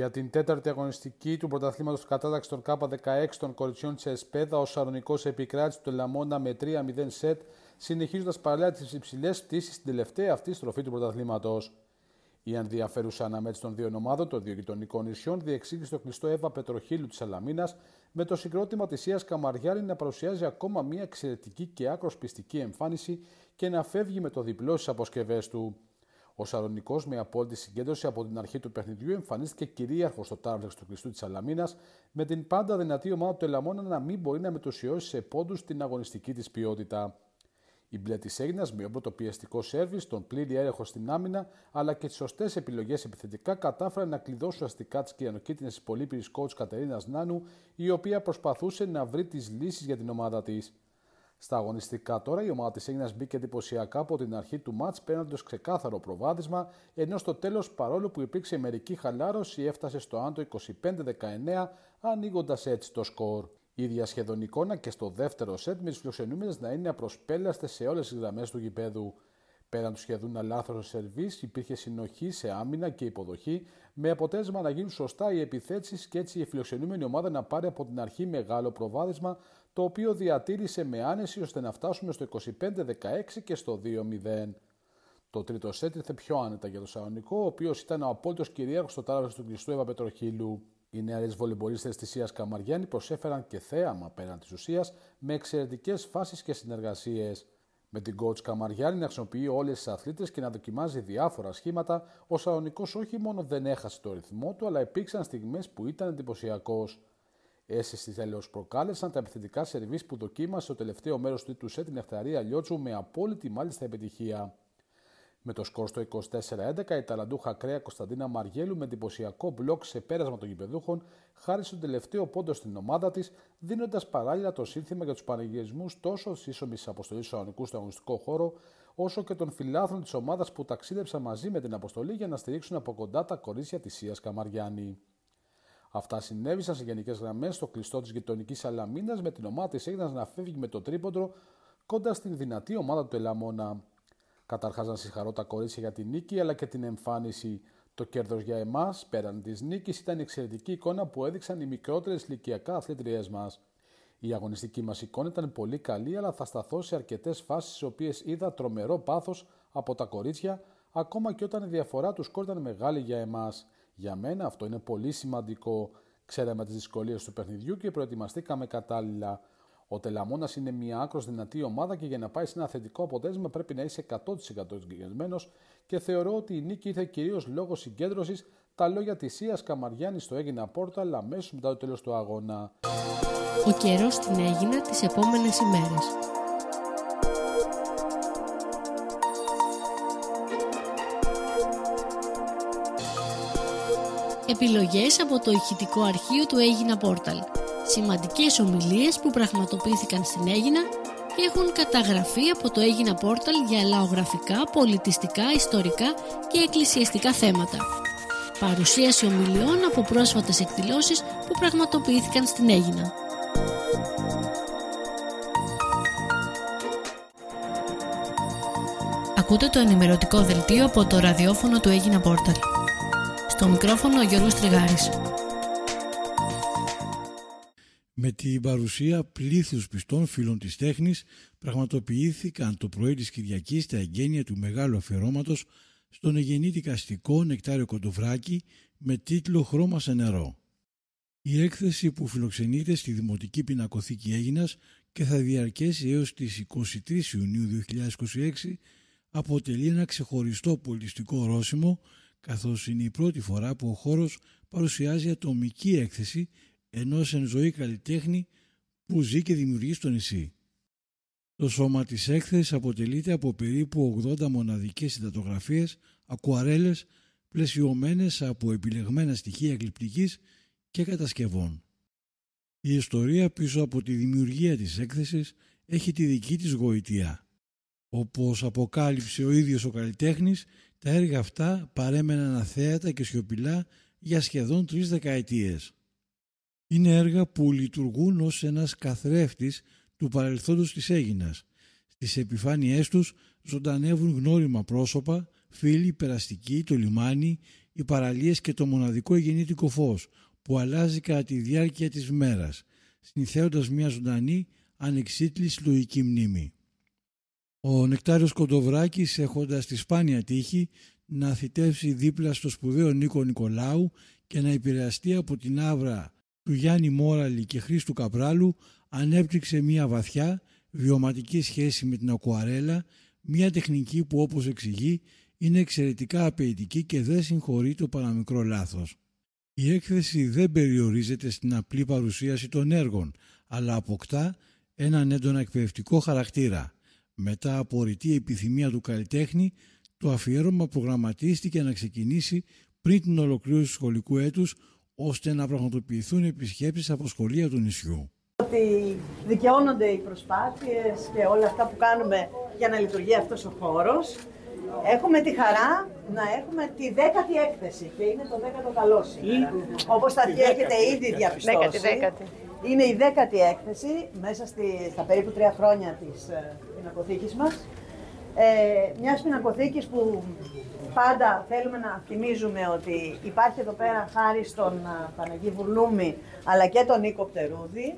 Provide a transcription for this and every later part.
Για την τέταρτη αγωνιστική του πρωταθλήματος κατάταξης των K16 των κοριτσιών της ΕΣΠΕΔΑ, ο Σαρονικός επικράτησε το Τελαμόνα με 3-0 σετ, συνεχίζοντας παράλληλα τις υψηλές πτήσεις στην τελευταία αυτή στροφή του πρωταθλήματος. Η ενδιαφέρουσα αναμέτρηση των δύο ομάδων των δύο γειτονικών νησιών διεξήγησε στο κλειστό Εύα Πετροχύλου της Σαλαμίνας, με το συγκρότημα της Ίας Καμαριάλη να παρουσιάζει ακόμα μια εξαιρετική και άκρως πιστική εμφάνιση και να φεύγει με το διπλό στις αποσκευές του. Ο Σαρονικός, με απόλυτη συγκέντρωση από την αρχή του παιχνιδιού, εμφανίστηκε κυρίαρχος στο τάβλεξ του κλειστού της Σαλαμίνας, με την πάντα δυνατή ομάδα του Τελαμόνα να μην μπορεί να μετουσιώσει σε πόντους την αγωνιστική της ποιότητα. Η μπλε της Έγινας, με όμπρο το πιεστικό σέρβις, τον πλήρη έλεγχο στην άμυνα, αλλά και τις σωστές επιλογές επιθετικά, κατάφεραν να κλειδώσουν αστικά τις κυριανοκίτρινες της πολύπυρης coach Κατερίνας Νάνου, η οποία προσπαθούσε να βρει τις λύσεις για την ομάδα της. Στα αγωνιστικά τώρα, η ομάδα της Έγινας μπήκε εντυπωσιακά από την αρχή του μάτς, παίρνοντας ξεκάθαρο προβάδισμα, ενώ στο τέλος, παρόλο που υπήρξε μερική χαλάρωση, έφτασε στο άντο 25-19, ανοίγοντας έτσι το σκορ. Ίδια σχεδόν εικόνα και στο δεύτερο σετ, με τις φιλοξενούμενες να είναι απροσπέλαστες σε όλες τις γραμμές του γηπέδου. Πέραν του σχεδόν αλάθρος σερβίς, υπήρχε συνοχή σε άμυνα και υποδοχή, με αποτέλεσμα να γίνουν σωστά οι επιθέσεις και έτσι η φιλοξενούμενη ομάδα να πάρει από την αρχή μεγάλο προβάδισμα, το οποίο διατήρησε με άνεση ώστε να φτάσουμε στο 25-16 και στο 2-0. Το τρίτο σετ ήρθε πιο άνετα για το Σαρονικό, ο οποίος ήταν ο απόλυτος κυρίαρχος στο τάβλεξ του κλειστού Εύα Πετροχύλου. Οι νεαρές βολεμπολίστες της Ίας Καμαριάνη προσέφεραν και θέαμα πέραν της ουσίας, με εξαιρετικές φάσεις και συνεργασίες. Με την coach Καμαριάνη να χρησιμοποιεί όλες τις αθλήτες και να δοκιμάζει διάφορα σχήματα, ο Σαρονικός όχι μόνο δεν έχασε το ρυθμό του, αλλά υπήρξαν στιγμές που ήταν εντυπωσιακός. Αίσθηση τέλος προκάλεσαν τα επιθετικά σερβίς που δοκίμασε στο τελευταίο μέρος του τρίτου σετ την Νεκταρία Λιότσου με απόλυτη μάλιστα επιτυχία. Με το σκορ στο 24-11, η ταλαντούχα ακραία Κωνσταντίνα Μαριέλου με εντυπωσιακό μπλοκ σε πέρασμα των γηπεδούχων χάρισε τον τελευταίο πόντο στην ομάδα της, δίνοντας παράλληλα το σύνθημα για τους πανηγυρισμούς τόσο της ίσομης αποστολής του Σαρονικού στο αγωνιστικό χώρο, όσο και των φιλάθλων της ομάδας που ταξίδεψαν μαζί με την αποστολή για να στηρίξουν από κοντά τα κορίτσια της Ίας Καμαριάνη. Αυτά συνέβησαν σε γενικές γραμμές στο κλειστό της γειτονικής Σαλαμίνας, με την ομάδα της Έγινας να φεύγει με το τρίποντο κοντά στην δυνατή ομάδα του Τελαμόνα. Καταρχάς να συγχαρώ τα κορίτσια για την νίκη αλλά και την εμφάνιση. Το κέρδος για εμάς, πέραν της νίκης, ήταν η εξαιρετική εικόνα που έδειξαν οι μικρότερες ηλικιακά αθλήτριές μας. Η αγωνιστική μας εικόνα ήταν πολύ καλή, αλλά θα σταθώ σε αρκετές φάσεις στις οποίες είδα τρομερό πάθος από τα κορίτσια, ακόμα και όταν η διαφορά του σκορ ήταν μεγάλη για εμάς. Για μένα αυτό είναι πολύ σημαντικό. Ξέραμε τις δυσκολίες του παιχνιδιού και προετοιμαστήκαμε κατάλληλα. Ο Τελαμόνας είναι μια άκρως δυνατή ομάδα και για να πάει σε ένα θετικό αποτέλεσμα πρέπει να είσαι 100% συγκεντρωμένος και θεωρώ ότι η νίκη ήρθε κυρίως λόγω συγκέντρωσης, τα λόγια της Ίας Καμαριάνη στο Έγινα Πόρταλ αμέσως μετά το τέλος του αγώνα. Ο καιρός στην Έγινα τις επόμενες ημέρες. Επιλογές από το ηχητικό αρχείο του Έγινα Πόρταλ. Σημαντικές ομιλίες που πραγματοποιήθηκαν στην Έγινα και έχουν καταγραφεί από το Έγινα Πόρταλ για λαογραφικά, πολιτιστικά, ιστορικά και εκκλησιαστικά θέματα. Παρουσίαση ομιλιών από πρόσφατες εκδηλώσεις που πραγματοποιήθηκαν στην Έγινα. Ακούτε το ενημερωτικό δελτίο από το ραδιόφωνο του Έγινα Πόρταλ. Στο μικρόφωνο ο Γιώργος Τριγάρης. Με την παρουσία πλήθους πιστών φίλων της τέχνης πραγματοποιήθηκαν το πρωί της Κυριακής τα εγγένεια του μεγάλου αφιερώματος στον εγεννήτικαστικό Νεκτάριο Κοντοφράκη με τίτλο «Χρώμα σε νερό». Η έκθεση που φιλοξενείται στη Δημοτική Πινακοθήκη Έγινας και θα διαρκέσει έως τις 23 Ιουνίου 2026 αποτελεί ένα ξεχωριστό πολιτιστικό ορόσημο, καθώς είναι η πρώτη φορά που ο χώρος παρουσιάζει ατομική έκθεση ενός εν ζωή καλλιτέχνη που ζει και δημιουργεί στο νησί. Το σώμα της έκθεσης αποτελείται από περίπου 80 μοναδικές συντατογραφίες, ακουαρέλες, πλαισιωμένες από επιλεγμένα στοιχεία εκλειπτικής και κατασκευών. Η ιστορία πίσω από τη δημιουργία της έκθεσης έχει τη δική της γοητεία. Όπως αποκάλυψε ο ίδιος ο καλλιτέχνης, τα έργα αυτά παρέμεναν αθέατα και σιωπηλά για σχεδόν 3 δεκαετίες. Είναι έργα που λειτουργούν ως ένας καθρέφτης του παρελθόντος της Έγινας. Στις επιφάνειές τους ζωντανεύουν γνώριμα πρόσωπα, φίλοι, περαστικοί, το λιμάνι, οι παραλίες και το μοναδικό γεννήτικο φως που αλλάζει κατά τη διάρκεια της μέρας, συνθέοντας μια ζωντανή, ανεξίτηλη συλλογική μνήμη. Ο Νεκτάριος Κοντοβράκης, έχοντας τη σπάνια τύχη να θητεύσει δίπλα στο σπουδαίο Νίκο Νικολάου και να επηρεαστεί από την άβρα του Γιάννη Μόραλη και Χρήστου Καπράλου, ανέπτυξε μια βαθιά βιωματική σχέση με την ακουαρέλα, μια τεχνική που, όπως εξηγεί, είναι εξαιρετικά απαιτητική και δεν συγχωρεί το παραμικρό λάθος. Η έκθεση δεν περιορίζεται στην απλή παρουσίαση των έργων, αλλά αποκτά έναν έντονα εκπαιδευτικό χαρακτήρα. Μετά από ρητή επιθυμία του καλλιτέχνη, το αφιέρωμα προγραμματίστηκε να ξεκινήσει πριν την ολοκλήρωση του σχολικού έτους, ώστε να πραγματοποιηθούν επισκέψεις από σχολεία του νησιού. Ότι δικαιώνονται οι προσπάθειες και όλα αυτά που κάνουμε για να λειτουργεί αυτός ο χώρος. Έχουμε τη χαρά να έχουμε τη 10η έκθεση και είναι το 10ο καλό σήμερα. Όπως θα έχετε ήδη διαπιστώσει. Είναι η 10η έκθεση μέσα στα περίπου 3 χρόνια της πινακοθήκης μας. Μιας πινακοθήκης που πάντα θέλουμε να θυμίζουμε ότι υπάρχει εδώ πέρα χάρη στον Παναγί Βουρλούμη αλλά και τον Νίκο Πτερούδη.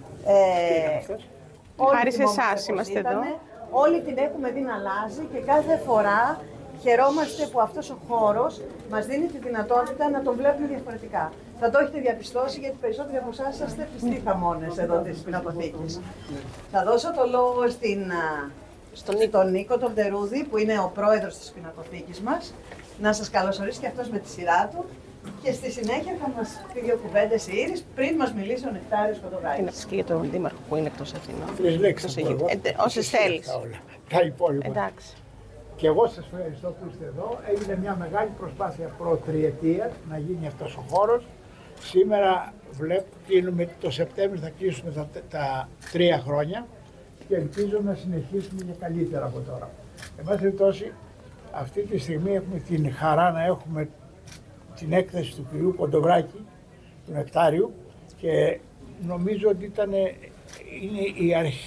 Χάρη σε εσάς είμαστε εδώ. Όλοι την έχουμε δει να αλλάζει και κάθε φορά χαιρόμαστε που αυτός ο χώρος μας δίνει τη δυνατότητα να τον βλέπουμε διαφορετικά. Θα το έχετε διαπιστώσει γιατί περισσότεροι από εσάς είστε πιστοί χαμώνες εδώ της πινακοθήκης. Θα δώσω το λόγο στον Νίκο τον Πτερούδη που είναι ο πρόεδρος της πινακοθήκης μας να σας καλωσορίσει και αυτός με τη σειρά του και στη συνέχεια θα μας πει 2 κουβέντες η Ήρης πριν μας μιλήσει ο Νεκτάριος Κοντοβράκης. Τι να πεις και για τον Δήμαρχο που είναι εκτός Αθηνών. 3 λέξεις. Όσες θέλεις. Τα υπόλοιπα. Εντάξει. Και εγώ σας ευχαριστώ που είστε εδώ. Έγινε μια μεγάλη προσπάθεια προ-τριετίας να γίνει αυτός ο χώρος. Σήμερα κλείνουμε το Σεπτέμβριο, θα κλείσουμε τα 3 χρόνια και ελπίζω να συνεχίσουμε και καλύτερα από τώρα. Εν πάση περιπτώσει, αυτή τη στιγμή έχουμε την χαρά να έχουμε την έκθεση του κυρίου Κοντοβράκη, του Νεκτάριου, και νομίζω ότι είναι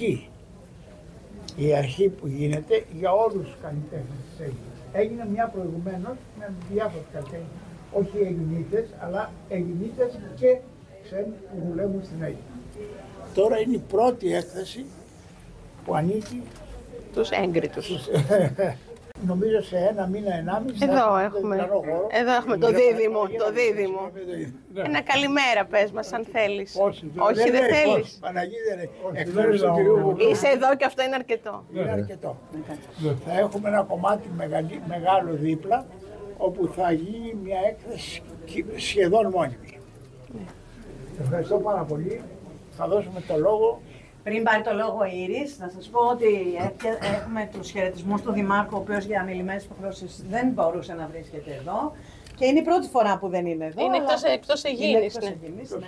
η αρχή που γίνεται για όλους τους καλλιτέχνες της Αίγυπτος. Έγινε μια προηγουμένως με διάφορους καλλιτέχνες, όχι Ελληνίτες, αλλά Ελληνίτες και ξένοι που δουλεύουν στην Αίγυπτο. Τώρα είναι η πρώτη έκθεση που ανήκει τους έγκριτους. Νομίζω σε 1 μήνα, 1,5 εδώ έχουμε το δίδυμο. Ένα καλημέρα πες μας αν θέλεις. Όχι δεν θέλεις. Παναγί δεν είναι. Είσαι εδώ και αυτό είναι αρκετό. Είναι αρκετό. Θα έχουμε ένα κομμάτι μεγάλο δίπλα όπου θα γίνει μια έκθεση σχεδόν μόνιμη. Ευχαριστώ πάρα πολύ. Θα δώσουμε το λόγο. Πριν πάρει το λόγο η Ήρης, να σας πω ότι έχουμε τους χαιρετισμούς του Δημάρχου, ο οποίος για ανηλυμένες υποχρεώσεις δεν μπορούσε να βρίσκεται εδώ. Και είναι η πρώτη φορά που δεν είναι εδώ. Είναι εκτός Αιγίνης. Ναι.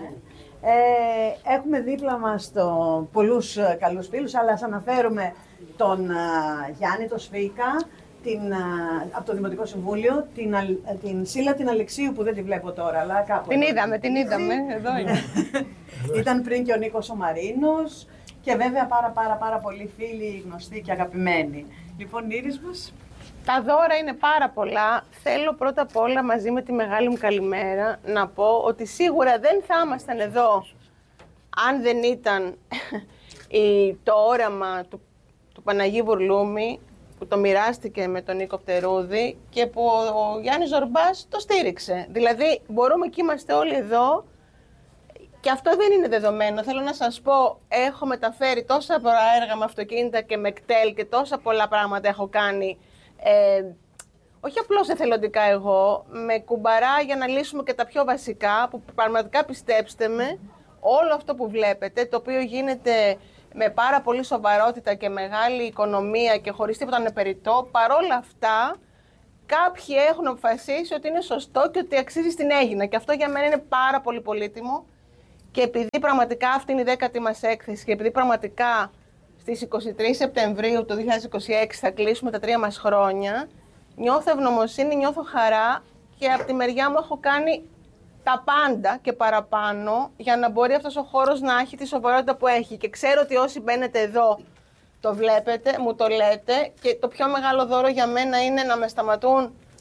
Έχουμε δίπλα μας πολλούς καλούς φίλους, αλλά ας αναφέρουμε τον Γιάννη το Σφίκα, από το Δημοτικό Συμβούλιο, την Σίλα την Αλεξίου που δεν τη βλέπω τώρα, αλλά κάπου. Την είδαμε, εδώ είναι. Ήταν πριν και ο Νίκος ο Μαρίνος και βέβαια πάρα πολλοί φίλοι, γνωστοί και αγαπημένοι. Λοιπόν, Ήρης μας. Τα δώρα είναι πάρα πολλά. Θέλω πρώτα απ' όλα μαζί με τη μεγάλη μου καλημέρα να πω ότι σίγουρα δεν θα ήμασταν εδώ αν δεν ήταν το όραμα του Παναγί Βουρλούμη που το μοιράστηκε με τον Νίκο Πτερούδη και που ο Γιάννης Ζορμπάς το στήριξε. Δηλαδή μπορούμε και είμαστε όλοι εδώ και αυτό δεν είναι δεδομένο. Θέλω να σας πω, έχω μεταφέρει τόσα πολλά έργα με αυτοκίνητα και με κτέλ και τόσα πολλά πράγματα έχω κάνει. Όχι απλώς εθελοντικά εγώ, με κουμπαρά για να λύσουμε και τα πιο βασικά, που πραγματικά πιστέψτε με, όλο αυτό που βλέπετε, το οποίο γίνεται με πάρα πολύ σοβαρότητα και μεγάλη οικονομία και χωρίς τίποτα ανεπεριττό, παρόλα αυτά κάποιοι έχουν αποφασίσει ότι είναι σωστό και ότι αξίζει στην Αίγινα. Και αυτό για μένα είναι πάρα πολύ πολύτιμο. Και επειδή πραγματικά αυτή είναι η 10η μας έκθεση και επειδή πραγματικά στις 23 Σεπτεμβρίου του 2026 θα κλείσουμε τα 3 μας χρόνια, νιώθω ευγνωμοσύνη, νιώθω χαρά και από τη μεριά μου έχω κάνει τα πάντα και παραπάνω για να μπορεί αυτός ο χώρος να έχει τη σοβαρότητα που έχει. Και ξέρω ότι όσοι μπαίνετε εδώ το βλέπετε, μου το λέτε και το πιο μεγάλο δώρο για μένα είναι να με σταματούν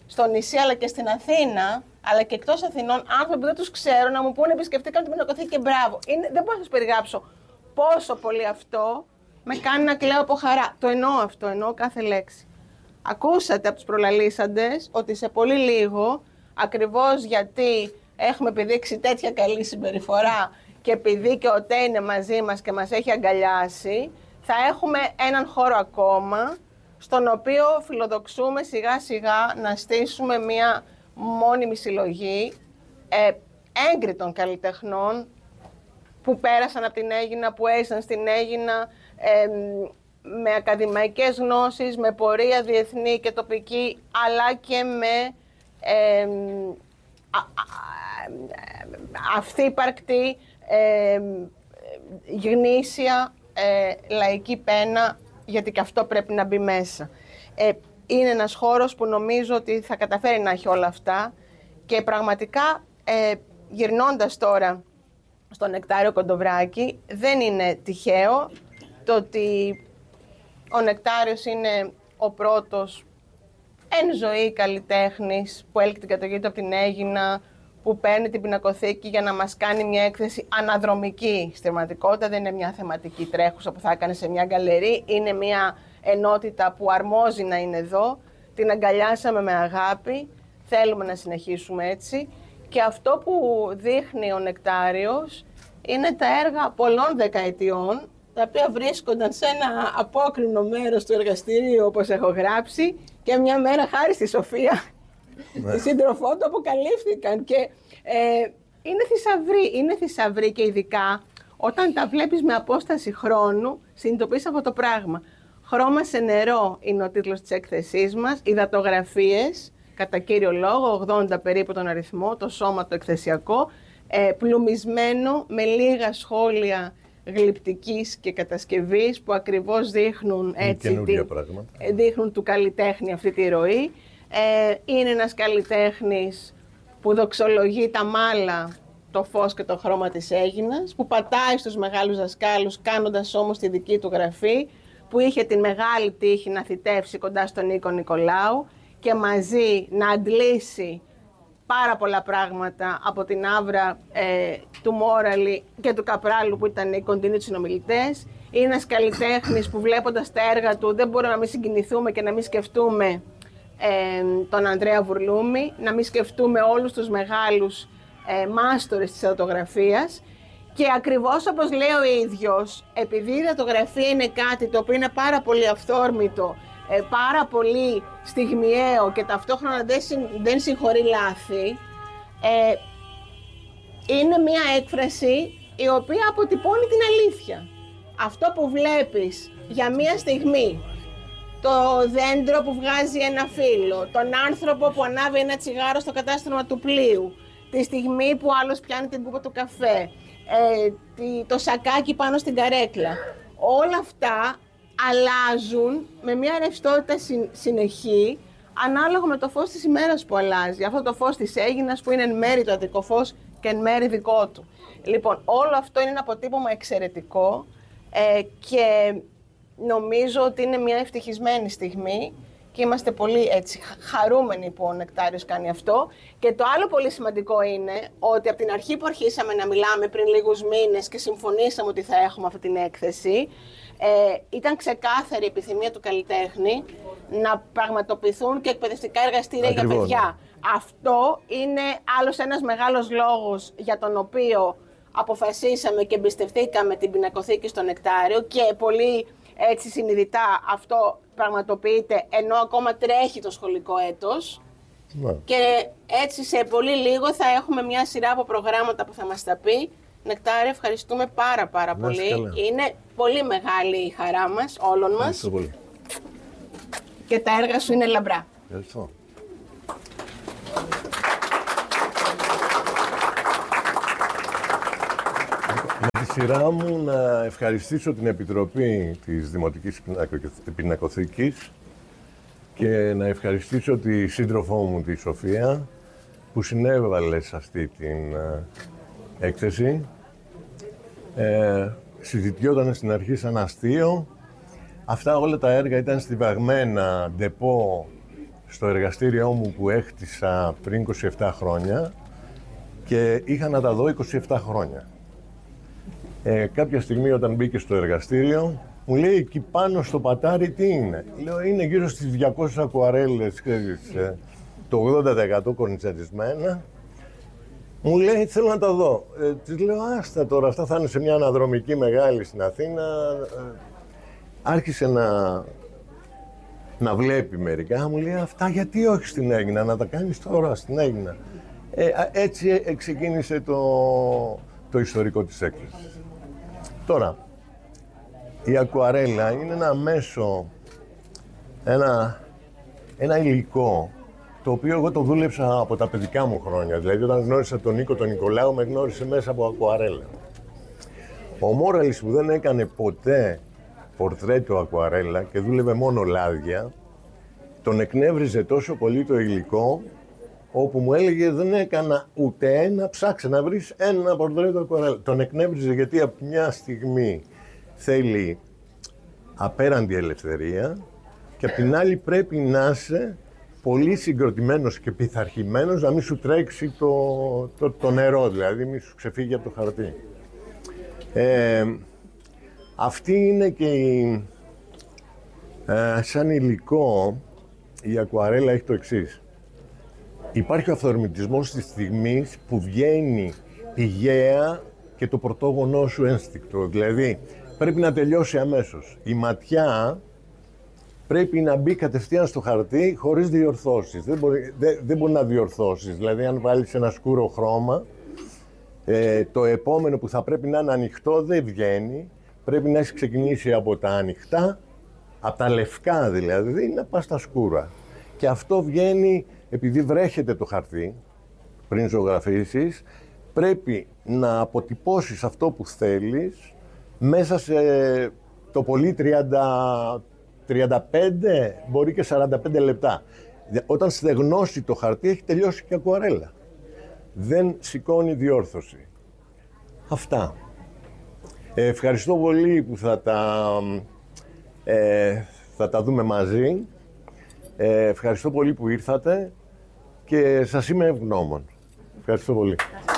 στο νησί αλλά και στην Αθήνα, αλλά και εκτός Αθηνών, άνθρωποι που δεν τους ξέρω να μου πούνε επισκεφτήκαμε την πινακοθήκη και μπράβο. Δεν μπορώ να σας περιγράψω πόσο πολύ αυτό με κάνει να κλαίω από χαρά. Το εννοώ αυτό, εννοώ κάθε λέξη. Ακούσατε από τους προλαλήσαντες ότι σε πολύ λίγο, ακριβώς γιατί έχουμε επιδείξει τέτοια καλή συμπεριφορά και επειδή και ο ΤΕ είναι μαζί μας και μας έχει αγκαλιάσει, θα έχουμε έναν χώρο ακόμα, στον οποίο φιλοδοξούμε σιγά σιγά να στήσουμε μια μόνιμη συλλογή έγκριτων καλλιτεχνών που πέρασαν από την Αίγινα, που έζησαν στην Αίγινα, με ακαδημαϊκές γνώσεις, με πορεία διεθνή και τοπική, αλλά και με αυθύπαρκτη, γνήσια λαϊκή πένα, γιατί και αυτό πρέπει να μπει μέσα. Είναι ένας χώρος που νομίζω ότι θα καταφέρει να έχει όλα αυτά και πραγματικά γυρνώντας τώρα στο Νεκτάριο Κοντοβράκη, δεν είναι τυχαίο το ότι ο Νεκτάριος είναι ο πρώτος εν ζωή καλλιτέχνης που έλκει την κατοχή του από την Αίγινα, που παίρνει την πινακοθήκη για να μας κάνει μια έκθεση αναδρομική. Στην πραγματικότητα δεν είναι μια θεματική τρέχουσα που θα έκανε σε μια γκαλερί, είναι μια ενότητα που αρμόζει να είναι εδώ. Την αγκαλιάσαμε με αγάπη, θέλουμε να συνεχίσουμε έτσι. Και αυτό που δείχνει ο Νεκτάριος είναι τα έργα πολλών δεκαετιών, τα οποία βρίσκονταν σε ένα απόκρινο μέρος του εργαστηρίου, όπως έχω γράψει, και μια μέρα χάρη στη Σοφία, τη σύντροφό του, αποκαλύφθηκαν. Και είναι θησαυροί και ειδικά όταν τα βλέπεις με απόσταση χρόνου, συνειδητοποιείς αυτό το πράγμα. «Χρώμα σε νερό» είναι ο τίτλος της έκθεσής μας, υδατογραφίες, κατά κύριο λόγο, 80 περίπου τον αριθμό, το σώμα το εκθεσιακό, πλουμισμένο με λίγα σχόλια γλυπτικής και κατασκευής που ακριβώς δείχνουν, έτσι, δείχνουν του καλλιτέχνη αυτή τη ροή. Είναι ένας καλλιτέχνης που δοξολογεί τα μάλα, το φως και το χρώμα της Αίγινας, που πατάει στους μεγάλους δασκάλους κάνοντας όμως τη δική του γραφή, που είχε την μεγάλη τύχη να θητεύσει κοντά στον Νίκο Νικολάου και μαζί να αντλήσει πάρα πολλά πράγματα από την άβρα του Μόραλη και του Καπράλου, που ήταν οι κοντινοί του συνομιλητές. Είναι ένας καλλιτέχνης που βλέποντας τα έργα του δεν μπορούμε να μην συγκινηθούμε και να μην σκεφτούμε τον Ανδρέα Βουρλούμη, να μην σκεφτούμε όλους τους μεγάλους μάστορες της υδατογραφίας. Και ακριβώς όπως λέει ο ίδιος, επειδή η υδατογραφία είναι κάτι το οποίο είναι πάρα πολύ αυθόρμητο, πάρα πολύ στιγμιαίο και ταυτόχρονα δεν συγχωρεί λάθη, είναι μια έκφραση η οποία αποτυπώνει την αλήθεια. Αυτό που βλέπεις για μια στιγμή, το δέντρο που βγάζει ένα φύλλο, τον άνθρωπο που ανάβει ένα τσιγάρο στο κατάστρωμα του πλοίου, τη στιγμή που άλλος πιάνει την κούπα του καφέ, το σακάκι πάνω στην καρέκλα, όλα αυτά αλλάζουν με μια ρευστότητα συνεχή, ανάλογα με το φως της ημέρας που αλλάζει. Αυτό το φως της Αίγινας που είναι εν μέρει το Αττικό φως και εν μέρει δικό του. Λοιπόν, όλο αυτό είναι ένα αποτύπωμα εξαιρετικό και νομίζω ότι είναι μια ευτυχισμένη στιγμή και είμαστε πολύ έτσι χαρούμενοι που ο Νεκτάριος κάνει αυτό. Και το άλλο πολύ σημαντικό είναι ότι από την αρχή που αρχίσαμε να μιλάμε πριν λίγους μήνες και συμφωνήσαμε ότι θα έχουμε αυτή την έκθεση, ήταν ξεκάθαρη η επιθυμία του καλλιτέχνη να πραγματοποιηθούν και εκπαιδευτικά εργαστήρια για παιδιά. Αυτό είναι άλλος ένας μεγάλος λόγος για τον οποίο αποφασίσαμε και εμπιστευτήκαμε την πινακοθήκη στο Νεκτάριο και πολύ έτσι συνειδητά αυτό πραγματοποιείται ενώ ακόμα τρέχει το σχολικό έτος. Και έτσι σε πολύ λίγο θα έχουμε μια σειρά από προγράμματα που θα μας τα πει. Νεκτάριο, ευχαριστούμε πάρα πολύ. Είναι πολύ μεγάλη η χαρά μας, όλων μας. Πολύ. Και τα έργα σου είναι λαμπρά. Ευχαριστώ. Με τη σειρά μου να ευχαριστήσω την Επιτροπή της Δημοτικής Πινακοθήκης και να ευχαριστήσω τη σύντροφό μου, τη Σοφία, που συνέβαλε σε αυτή την έκθεση. Συζητιόταν στην αρχή σαν αστείο. Αυτά όλα τα έργα ήταν στιβαγμένα ντεπό στο εργαστήριό μου που έχτισα πριν 27 χρόνια και είχα να τα δω 27 χρόνια. Κάποια στιγμή όταν μπήκε στο εργαστήριο, μου λέει εκεί πάνω στο πατάρι τι είναι. Λέω είναι γύρω στις 200 ακουαρέλες, το 80% κορνιτσαρισμένα. Μου λέει θέλω να τα δω. Της λέω άστα τώρα, αυτά θα είναι σε μια αναδρομική μεγάλη στην Αθήνα. Άρχισε να βλέπει μερικά, μου λέει αυτά γιατί όχι στην Αίγινα, να τα κάνεις τώρα στην Αίγινα. Έτσι ξεκίνησε το ιστορικό της έκθεσης. Τώρα, η ακουαρέλα είναι ένα μέσο, ένα υλικό, το οποίο εγώ το δούλεψα από τα παιδικά μου χρόνια. Δηλαδή, όταν γνώρισα τον Νίκο τον Νικολάου, με γνώρισε μέσα από ακουαρέλα. Ο Μόραλης που δεν έκανε ποτέ πορτρέτο ακουαρέλα και δούλευε μόνο λάδια, τον εκνεύριζε τόσο πολύ το υλικό, όπου μου έλεγε δεν έκανα ούτε ένα, ψάξε να βρεις ένα πορτρέτο ακουαρέλα. Τον εκνεύριζε γιατί από μια στιγμή θέλει απέραντη ελευθερία και απ' την άλλη πρέπει να είσαι πολύ συγκροτημένος και πειθαρχημένος, να μην σου τρέξει το νερό, δηλαδή μην σου ξεφύγει από το χαρτί. Αυτή είναι και σαν υλικό η ακουαρέλα έχει το εξής. Υπάρχει ο αυθορμητισμός της στιγμής που βγαίνει πηγαία και το πρωτόγονό σου ένστικτο. Δηλαδή πρέπει να τελειώσει αμέσως. Η ματιά πρέπει να μπει κατευθείαν στο χαρτί χωρίς διορθώσεις. Δεν μπορεί να διορθώσεις. Δηλαδή αν βάλεις ένα σκούρο χρώμα, το επόμενο που θα πρέπει να είναι ανοιχτό δεν βγαίνει. Πρέπει να έχει ξεκινήσει από τα ανοιχτά, από τα λευκά δηλαδή, να πας στα σκούρα. Και αυτό βγαίνει επειδή βρέχεται το χαρτί πριν ζωγραφίσεις, πρέπει να αποτυπώσεις αυτό που θέλεις μέσα σε το πολύ 35, μπορεί και 45 λεπτά. Όταν στεγνώσει το χαρτί έχει τελειώσει και ακουαρέλα. Δεν σηκώνει διόρθωση. Αυτά. Ευχαριστώ πολύ που θα τα δούμε μαζί. Ευχαριστώ πολύ που ήρθατε και σας είμαι ευγνώμων. Ευχαριστώ πολύ.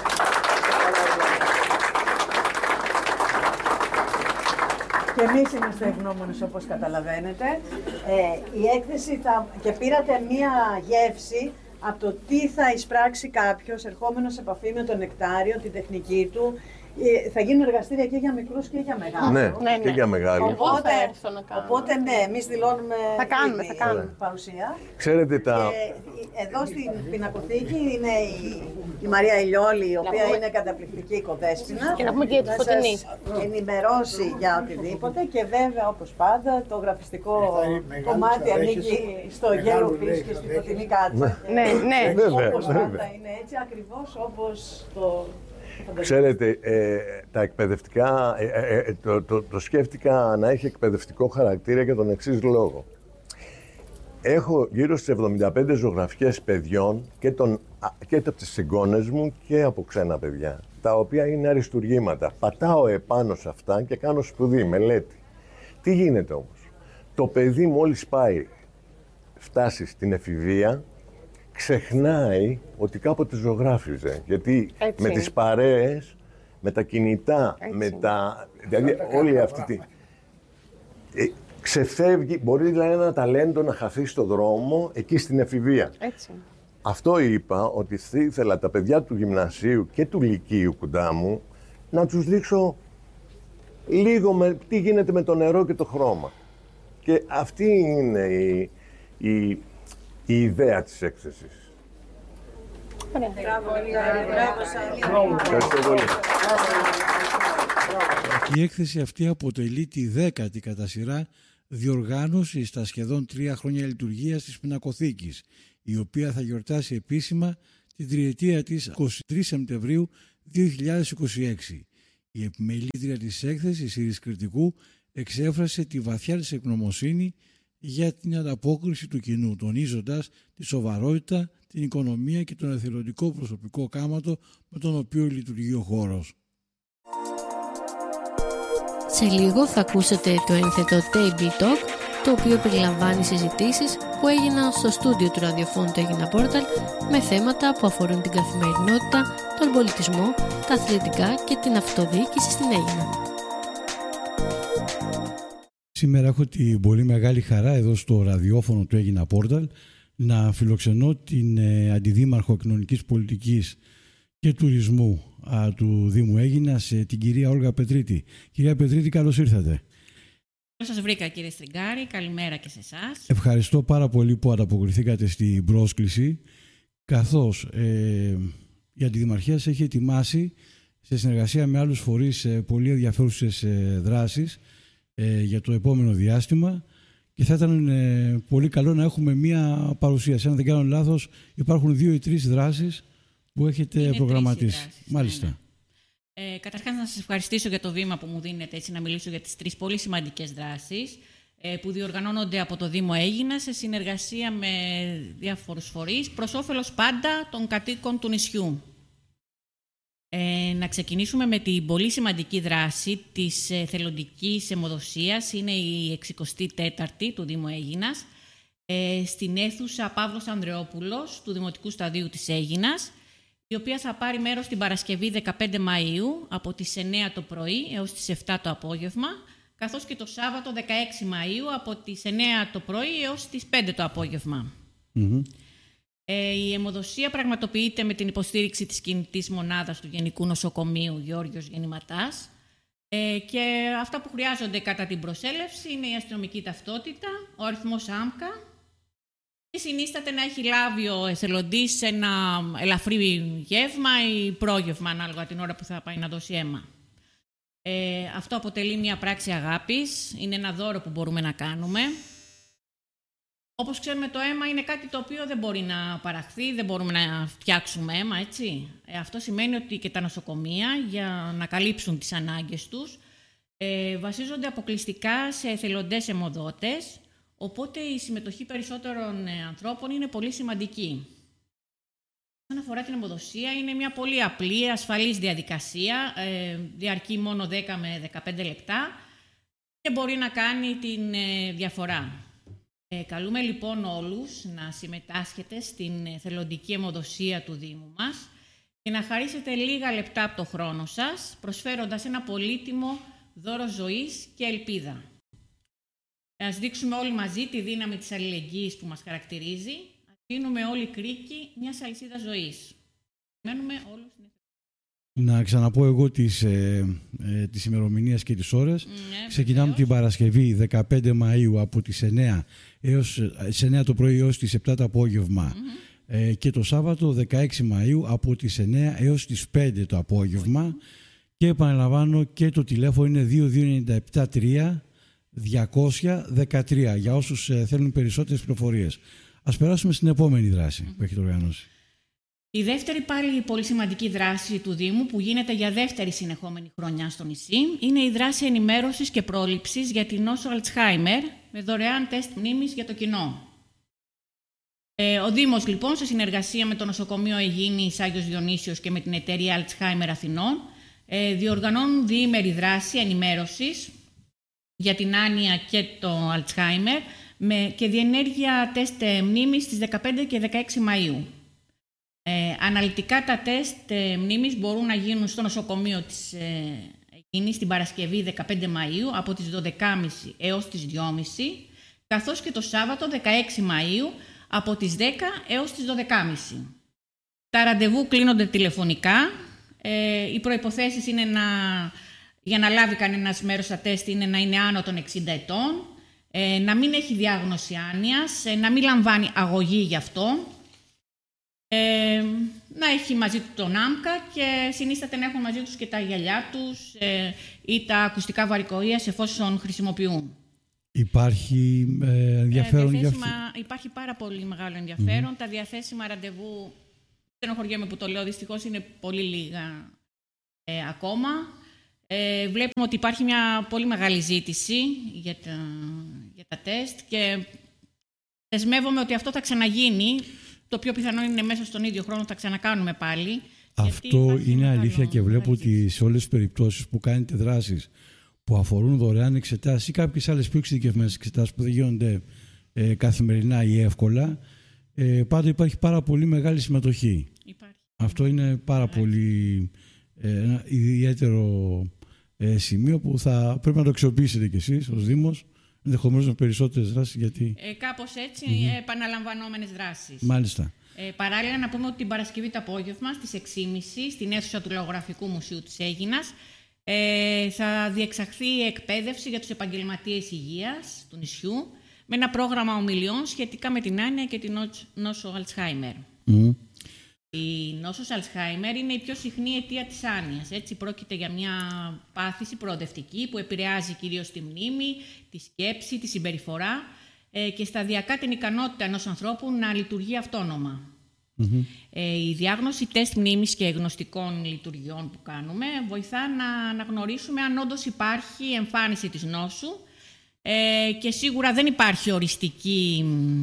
Και εμείς είμαστε ευγνώμονες όπως καταλαβαίνετε. Η έκθεση και πήρατε μία γεύση από το τι θα εισπράξει κάποιος ερχόμενος σε επαφή με το νεκτάριο, την τεχνική του. Θα γίνουν εργαστήρια και για μικρούς και για μεγάλους. Ναι, και για μεγάλους. Οπότε ναι, εμείς δηλώνουμε θα κάνουμε παρουσία. Ξέρετε εδώ στην πινακοθήκη είναι η Μαρία Ηλιόλη, η οποία είναι καταπληκτική οικοδέσποινα. Και να πούμε και για τη Φωτεινή. Ενημερώσει για οτιδήποτε και βέβαια όπως πάντα το γραφιστικό κομμάτι ανήκει στο Γέρο Φύση και στη Φωτεινή Κάτσα. Ναι, όπως πάντα είναι έτσι, ακριβώς όπως το... Ξέρετε, τα εκπαιδευτικά, το σκέφτηκα να έχει εκπαιδευτικό χαρακτήρα για τον εξής λόγο. Έχω γύρω στις 75 ζωγραφιές παιδιών και από τις εγγόνες μου και από ξένα παιδιά, τα οποία είναι αριστουργήματα. Πατάω επάνω σε αυτά και κάνω σπουδή, μελέτη. Τι γίνεται όμως? Το παιδί μόλις φτάσει στην εφηβεία, ξεχνάει ότι κάποτε ζωγράφιζε, γιατί έτσι, με τις παρέες, με τα κινητά, δηλαδή όλη αυτή τη... ξεφεύγει, μπορεί δηλαδή ένα ταλέντο να χαθεί στο δρόμο εκεί στην εφηβεία. Έτσι. Αυτό είπα, ότι ήθελα τα παιδιά του γυμνασίου και του λυκείου κοντά μου να τους δείξω λίγο τι γίνεται με το νερό και το χρώμα. Και αυτή είναι η ιδέα της έκθεσης. Ευχαριστώ πολύ. Η έκθεση αυτή αποτελεί τη 10η κατά σειρά διοργάνωση στα σχεδόν 3 χρόνια λειτουργίας της Πινακοθήκης, η οποία θα γιορτάσει επίσημα την τριετία της 23 Σεπτεμβρίου 2026. Η επιμελήτρια της έκθεσης, η Ιρής Κρητικού, εξέφρασε τη βαθιά της ευγνωμοσύνη για την ανταπόκριση του κοινού, τονίζοντας τη σοβαρότητα, την οικονομία και τον εθελοντικό προσωπικό κάματο με τον οποίο λειτουργεί ο χώρος. Σε λίγο θα ακούσετε το ένθετο Table Talk το οποίο περιλαμβάνει συζητήσεις που έγιναν στο στούντιο του ραδιοφώνου του Αίγινα Πόρταλ με θέματα που αφορούν την καθημερινότητα, τον πολιτισμό, τα αθλητικά και την αυτοδιοίκηση στην Αίγινα. Σήμερα έχω την πολύ μεγάλη χαρά εδώ στο ραδιόφωνο του Αίγινα Πόρταλ να φιλοξενώ την Αντιδήμαρχο Κοινωνικής Πολιτικής και Τουρισμού του Δήμου Αίγινας, την κυρία Όλγα Πετρίτη. Κυρία Πετρίτη, καλώς ήρθατε. Καλώς σας βρήκα, κύριε Στριγκάρη. Καλημέρα και σε εσάς. Ευχαριστώ πάρα πολύ που ανταποκριθήκατε στην πρόσκληση, καθώς η Αντιδημαρχία έχει ετοιμάσει σε συνεργασία με άλλους φορείς πολύ ενδιαφέρουσες δράσεις για το επόμενο διάστημα και θα ήταν πολύ καλό να έχουμε μία παρουσίαση. Αν δεν κάνω λάθος, υπάρχουν 2 ή 3 δράσεις που έχετε προγραμματίσει. Δράσεις, μάλιστα. Ναι. Καταρχάς να σας ευχαριστήσω για το βήμα που μου δίνετε έτσι, να μιλήσω για τις 3 πολύ σημαντικές δράσεις που διοργανώνονται από το Δήμο Αίγινα σε συνεργασία με διάφορους φορείς προς όφελος πάντα των κατοίκων του νησιού. Να ξεκινήσουμε με την πολύ σημαντική δράση της θελοντικής αιμοδοσίας. Είναι η 64η του Δήμου Αίγινας στην αίθουσα Παύλος Ανδρεόπουλος του Δημοτικού Σταδίου της Αίγινας, η οποία θα πάρει μέρος την Παρασκευή 15 Μαΐου από τις 9 το πρωί έως τις 7 το απόγευμα, καθώς και το Σάββατο 16 Μαΐου από τις 9 το πρωί έως τις 5 το απόγευμα. Mm-hmm. Η αιμοδοσία πραγματοποιείται με την υποστήριξη της κινητής μονάδας του Γενικού Νοσοκομείου Γεώργιος Γεννηματάς και αυτά που χρειάζονται κατά την προσέλευση είναι η αστυνομική ταυτότητα, ο αριθμός άμκα και συνίσταται να έχει λάβει ο εθελοντής ένα ελαφρύ γεύμα ή πρόγευμα ανάλογα την ώρα που θα πάει να δώσει αίμα. Αυτό αποτελεί μια πράξη αγάπης, είναι ένα δώρο που μπορούμε να κάνουμε. Όπως ξέρουμε, το αίμα είναι κάτι το οποίο δεν μπορεί να παραχθεί, δεν μπορούμε να φτιάξουμε αίμα, έτσι. Αυτό σημαίνει ότι και τα νοσοκομεία, για να καλύψουν τις ανάγκες τους, βασίζονται αποκλειστικά σε εθελοντές αιμοδότες, οπότε η συμμετοχή περισσότερων ανθρώπων είναι πολύ σημαντική. Όσον αφορά την αιμοδοσία, είναι μια πολύ απλή, ασφαλής διαδικασία, διαρκεί μόνο 10 με 15 λεπτά και μπορεί να κάνει την διαφορά. Καλούμε λοιπόν όλους να συμμετάσχετε στην θελοντική αιμοδοσία του Δήμου μας και να χαρίσετε λίγα λεπτά από το χρόνο σας, προσφέροντας ένα πολύτιμο δώρο ζωής και ελπίδα. Ας δείξουμε όλοι μαζί τη δύναμη της αλληλεγγύης που μας χαρακτηρίζει. Ας γίνουμε όλοι κρίκοι μιας αλυσίδας ζωής. Μένουμε όλους στην Να ξαναπώ εγώ τις ημερομηνίες και τις ώρες. Ξεκινάμε την Παρασκευή 15 Μαΐου από τις 9 το πρωί έως τις 7 το απόγευμα και το Σάββατο 16 Μαΐου από τις 9 έως τις 5 το απόγευμα και επαναλαμβάνω και το τηλέφωνο είναι 2297-3 213 για όσους θέλουν περισσότερες πληροφορίες. Ας περάσουμε στην επόμενη δράση που έχετε οργανώσει. Η δεύτερη πάλι πολύ σημαντική δράση του Δήμου που γίνεται για δεύτερη συνεχόμενη χρονιά στο νησί είναι η δράση ενημέρωσης και πρόληψης για την νόσο Αλτσχάιμερ με δωρεάν τεστ μνήμης για το κοινό. Ο Δήμος λοιπόν σε συνεργασία με το νοσοκομείο Αιγίνης Άγιος Διονύσιος και με την εταιρεία Αλτσχάιμερ Αθηνών διοργανώνουν διήμερη δράση ενημέρωσης για την άνοια και το Αλτσχάιμερ και διενέργεια τεστ μνήμης στις 15 και 16 Μαΐου. Αναλυτικά τα τεστ μνήμης μπορούν να γίνουν στο νοσοκομείο της Αιγίνης την Παρασκευή 15 Μαΐου από τις 12.30 έως τις 2.30 καθώς και το Σάββατο 16 Μαΐου από τις 10 έως τις 12.30. Τα ραντεβού κλείνονται τηλεφωνικά. Οι προϋποθέσεις είναι για να λάβει κανένας μέρος στα τεστ είναι να είναι άνω των 60 ετών, να μην έχει διάγνωση άνοιας, να μην λαμβάνει αγωγή γι' αυτό, να έχει μαζί του τον άμκα και συνίσταται να έχουν μαζί τους και τα γυαλιά τους ή τα ακουστικά βαρικοΐας εφόσον χρησιμοποιούν. Υπάρχει ενδιαφέρον για αυτό? Υπάρχει πάρα πολύ μεγάλο ενδιαφέρον. Τα διαθέσιμα ραντεβού, στενοχωριέμαι που το λέω, δυστυχώς είναι πολύ λίγα ακόμα. Βλέπουμε ότι υπάρχει μια πολύ μεγάλη ζήτηση για τα τεστ και δεσμεύομαι ότι αυτό θα ξαναγίνει. Το πιο πιθανό είναι μέσα στον ίδιο χρόνο θα ξανακάνουμε πάλι. Αυτό είναι αλήθεια και βλέπω ότι σε όλες τις περιπτώσεις που κάνετε δράσεις που αφορούν δωρεάν εξετάσεις ή κάποιες άλλες πιο εξειδικευμένες εξετάσεις που δεν γίνονται καθημερινά ή εύκολα, πάντα υπάρχει πάρα πολύ μεγάλη συμμετοχή. Αυτό είναι πάρα πολύ ένα ιδιαίτερο σημείο που θα πρέπει να το αξιοποιήσετε κι εσείς ως Δήμος, ενδεχομένως με περισσότερες δράσεις. Γιατί... κάπως έτσι, επαναλαμβανόμενες δράσεις. Μάλιστα. Παράλληλα, να πούμε ότι την Παρασκευή το απόγευμα στις 6.30 στην αίθουσα του Λαογραφικού Μουσείου της Αίγινας θα διεξαχθεί η εκπαίδευση για τους επαγγελματίες υγείας του νησιού με ένα πρόγραμμα ομιλιών σχετικά με την άνοια και την νόσο Αλτσχάιμερ. Η νόσος Αλτσχάιμερ είναι η πιο συχνή αιτία της άνοιας. Έτσι, πρόκειται για μια πάθηση προοδευτική που επηρεάζει κυρίως τη μνήμη, τη σκέψη, τη συμπεριφορά και σταδιακά την ικανότητα ενός ανθρώπου να λειτουργεί αυτόνομα. Η διάγνωση τεστ μνήμης και γνωστικών λειτουργιών που κάνουμε βοηθά να αναγνωρίσουμε αν όντως υπάρχει εμφάνιση της νόσου και σίγουρα δεν υπάρχει οριστική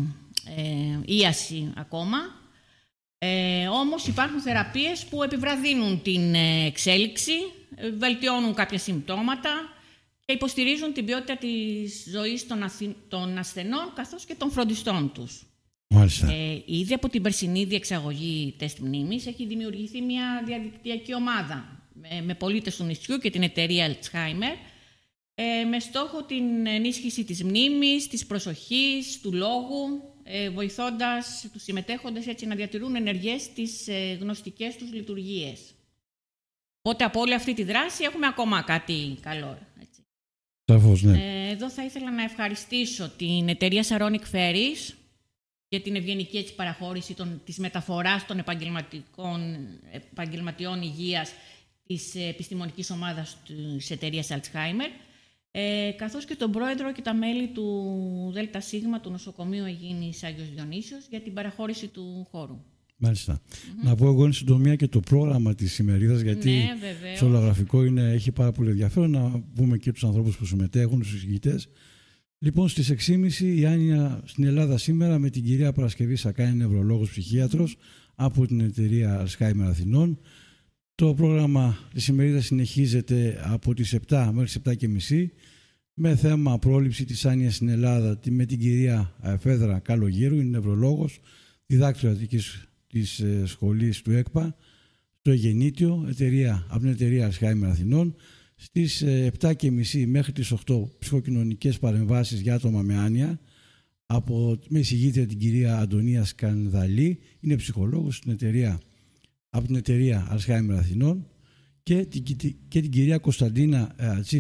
ίαση ακόμα. Όμως υπάρχουν θεραπείες που επιβραδύνουν την εξέλιξη, βελτιώνουν κάποια συμπτώματα και υποστηρίζουν την ποιότητα της ζωής των ασθενών καθώς και των φροντιστών τους. Ήδη από την περσινή διεξαγωγή τεστ μνήμης έχει δημιουργηθεί μια διαδικτυακή ομάδα με πολίτες του νησιού και την εταιρεία Alzheimer με στόχο την ενίσχυση της μνήμης, της προσοχής, του λόγου, βοηθώντας τους συμμετέχοντες έτσι να διατηρούν ενεργές τις γνωστικές τους λειτουργίες. Οπότε από όλη αυτή τη δράση έχουμε ακόμα κάτι καλό. Έτσι. Σαφώς, ναι. Εδώ θα ήθελα να ευχαριστήσω την εταιρεία Saronic Ferries για την ευγενική έτσι παραχώρηση της μεταφοράς των επαγγελματιών υγείας της επιστημονικής ομάδας της εταιρείας Alzheimer, καθώς και τον πρόεδρο και τα μέλη του ΔΣ του Νοσοκομείου Αιγίνης Άγιος Διονύσιος για την παραχώρηση του χώρου. Μάλιστα. Να πω εγώ εν συντομία και το πρόγραμμα της ημερίδας, γιατί στο Λαογραφικό έχει πάρα πολύ ενδιαφέρον να πούμε και τους ανθρώπους που συμμετέχουν, τους συζητητές. Λοιπόν, στις 6.30 η άνοια στην Ελλάδα σήμερα με την κυρία Παρασκευή Σακάνη, νευρολόγος ψυχίατρος από την εταιρεία Alzheimer Αθηνών. Το πρόγραμμα της ημερίδας συνεχίζεται από τις 7 μέχρι τις 7.30 με θέμα πρόληψη της άνοιας στην Ελλάδα με την κυρία Φέδρα Καλογύρου, είναι νευρολόγος, διδάκτρια της σχολής του ΕΚΠΑ, στο Αιγεννήτιο, από την εταιρεία Alzheimer Αθηνών. Στις 7.30 μέχρι τις 8 ψυχοκοινωνικές παρεμβάσεις για άτομα με άνοια με εισηγήτρια την κυρία Αντωνία Σκανδαλή, είναι ψυχολόγος από την εταιρεία Alzheimer Αθηνών, και την κυρία Κωνσταντίνα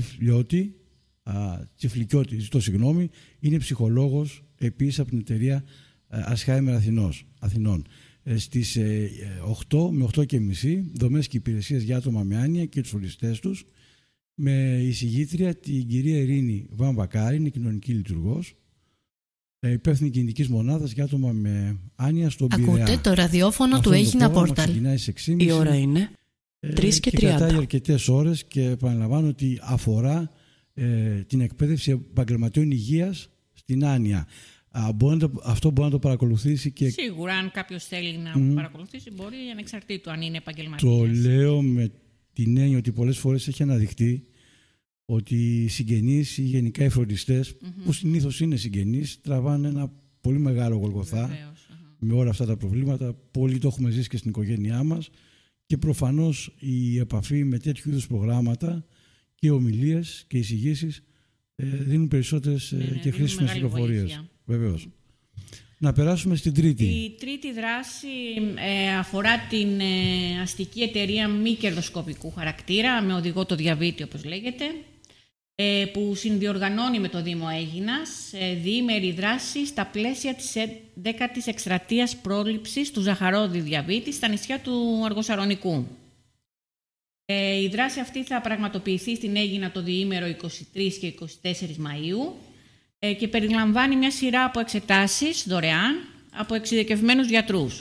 Τσιφλικιώτη, είναι ψυχολόγος επίσης από την εταιρεία Alzheimer Αθηνών. Στις 8 με 8.30 δομές και υπηρεσίες για άτομα με άνοια και τους φροντιστές τους, με εισηγήτρια την κυρία Ειρήνη Βαμβακάρη, είναι κοινωνική λειτουργός, υπεύθυνη κινητικής μονάδας για άτομα με άνοια στον Πειραιά. Ακούτε το ραδιόφωνο του Αίγινα Πόρταλ. Η ώρα είναι 3:30. Και κρατάει αρκετές ώρες και επαναλαμβάνω ότι αφορά την εκπαίδευση επαγγελματιών υγείας στην άνοια. Αυτό μπορεί να το παρακολουθήσει και... Σίγουρα, αν κάποιος θέλει να παρακολουθήσει, μπορεί ανεξαρτήτου αν είναι επαγγελματίας. Το λέω με την έννοια ότι πολλές φορές έχει αναδειχτεί ότι οι συγγενείς ή γενικά οι φροντιστές, που συνήθως είναι συγγενείς, τραβάνε ένα πολύ μεγάλο γολγοθά με όλα αυτά τα προβλήματα. Πολλοί το έχουμε ζήσει και στην οικογένειά μας και προφανώς η επαφή με τέτοιου είδους προγράμματα και ομιλίες και εισηγήσεις δίνουν περισσότερες και χρήσιμες πληροφορίες. Βεβαίως. Να περάσουμε στην τρίτη. Η τρίτη δράση αφορά την αστική εταιρεία μη κερδοσκοπικού χαρακτήρα, με οδηγό το διαβήτη όπως λέγεται, που συνδιοργανώνει με το Δήμο Αίγινας διήμερη δράση στα πλαίσια της 10ης εκστρατείας πρόληψης του ζαχαρόδι διαβήτη στα νησιά του Αργοσαρονικού. Η δράση αυτή θα πραγματοποιηθεί στην Αίγινα το διήμερο 23 και 24 Μαΐου και περιλαμβάνει μια σειρά από εξετάσεις δωρεάν από εξειδικευμένους γιατρούς.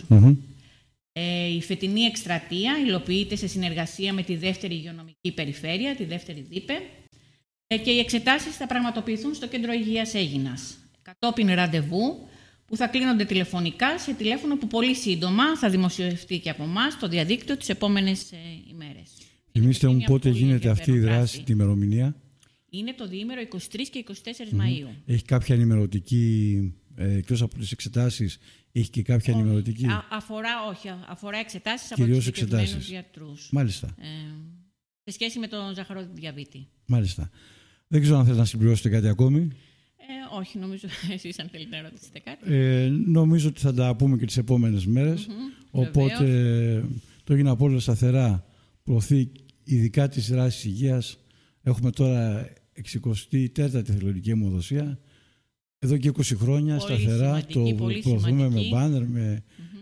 Η φετινή εκστρατεία υλοποιείται σε συνεργασία με τη δεύτερη υγειονομική περιφέρεια, τη δεύτερη ΔΥΠΕ, και οι εξετάσεις θα πραγματοποιηθούν στο Κέντρο Υγείας Αίγινας, κατόπιν ραντεβού που θα κλείνονται τηλεφωνικά σε τηλέφωνο που πολύ σύντομα θα δημοσιευτεί και από εμάς στο διαδίκτυο τις επόμενες ημέρες. Θυμήστε μου πότε γίνεται αυτή η δράση, τη ημερομηνία. Είναι το διήμερο 23 και 24 Μαΐου. Έχει κάποια ενημερωτική, εκτός από τις εξετάσεις, έχει και κάποια ενημερωτική? Αφορά εξετάσεις από τους ειδικευμένους γιατρούς. Μάλιστα. Σε σχέση με τον ζαχαροδιαβήτη. Μάλιστα. Δεν ξέρω αν θέλετε να συμπληρώσετε κάτι ακόμη. Όχι, νομίζω εσείς αν θέλετε να ρωτήσετε κάτι. Νομίζω ότι θα τα πούμε και τις επόμενες μέρες. Οπότε το Αίγινα Πόρταλ σταθερά προωθεί ειδικά τις δράσεις υγείας. Έχουμε τώρα 64η θελοντική αιμοδοσία. Εδώ και 20 χρόνια σταθερά το προωθούμε με μπάνερ, με